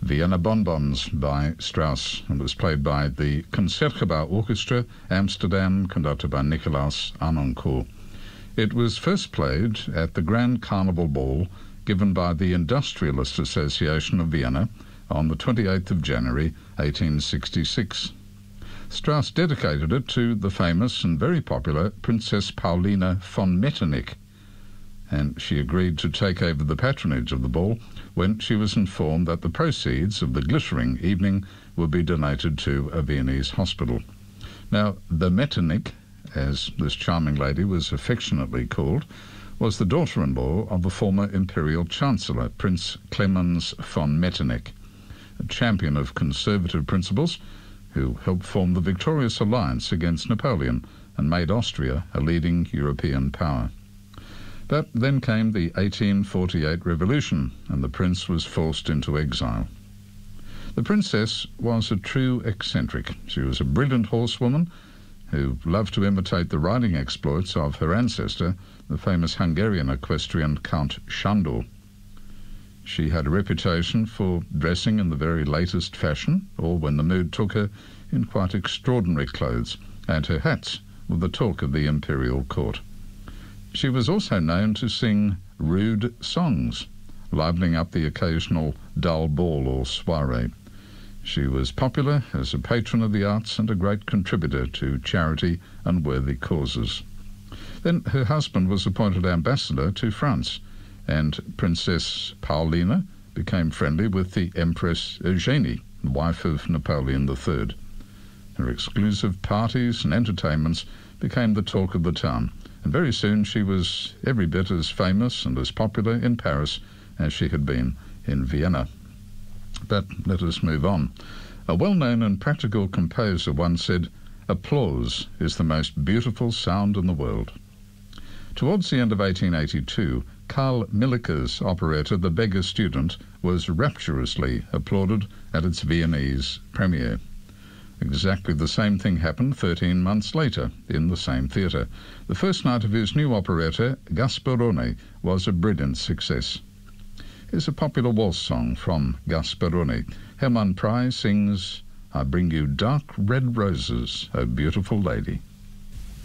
Vienna Bonbons by Strauss, and was played by the Concertgebouw Orchestra, Amsterdam, conducted by Nicolaas Arnoncourt. It was first played at the Grand Carnival Ball given by the Industrialist Association of Vienna on the 28th of January 1866. Strauss dedicated it to the famous and very popular Princess Paulina von Metternich, and she agreed to take over the patronage of the ball when she was informed that the proceeds of the glittering evening would be donated to a Viennese hospital. Now, the Metternich, as this charming lady was affectionately called, was the daughter-in-law of the former imperial chancellor, Prince Clemens von Metternich, a champion of conservative principles who helped form the victorious alliance against Napoleon and made Austria a leading European power. But then came the 1848 revolution, and the prince was forced into exile. The princess was a true eccentric. She was a brilliant horsewoman who loved to imitate the riding exploits of her ancestor, the famous Hungarian equestrian Count Sándor. She had a reputation for dressing in the very latest fashion, or when the mood took her, in quite extraordinary clothes, and her hats were the talk of the imperial court. She was also known to sing rude songs, livening up the occasional dull ball or soiree. She was popular as a patron of the arts and a great contributor to charity and worthy causes. Then her husband was appointed ambassador to France, and Princess Paulina became friendly with the Empress Eugenie, the wife of Napoleon III. Her exclusive parties and entertainments became the talk of the town, and very soon she was every bit as famous and as popular in Paris as she had been in Vienna. But let us move on. A well-known and practical composer once said, "Applause is the most beautiful sound in the world." Towards the end of 1882, Carl Milliker's operetta The Beggar Student was rapturously applauded at its Viennese premiere. Exactly the same thing happened 13 months later in the same theatre. The first night of his new operetta, Gasparone, was a brilliant success. Here's a popular waltz song from Gasparone. Hermann Prey sings, "I bring you dark red roses, O beautiful lady."